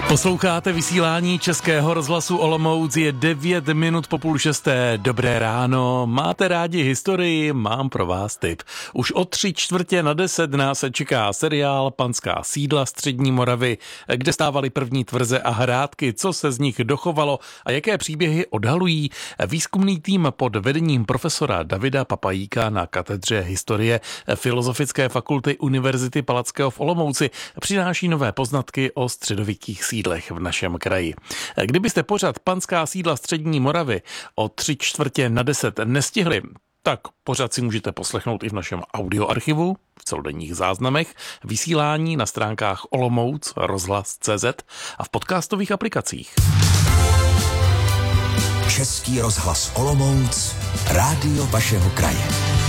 Posloucháte vysílání Českého rozhlasu Olomouc, je 9 minut po 5:30. Dobré ráno, máte rádi historii? Mám pro vás tip. Už o 9:45 nás čeká seriál Panská sídla střední Moravy, kde stávaly první tvrze a hrádky, co se z nich dochovalo a jaké příběhy odhalují. Výzkumný tým pod vedením profesora Davida Papajíka na katedře historie Filozofické fakulty Univerzity Palackého v Olomouci přináší nové poznatky o středověkých sídlech v našem kraji. Kdybyste pořad Panská sídla střední Moravy o 9:45 nestihli, tak pořad si můžete poslechnout i v našem audioarchivu, v celodenních záznamech, vysílání na stránkách Olomouc, rozhlas.cz a v podcastových aplikacích. Český rozhlas Olomouc, rádio vašeho kraje.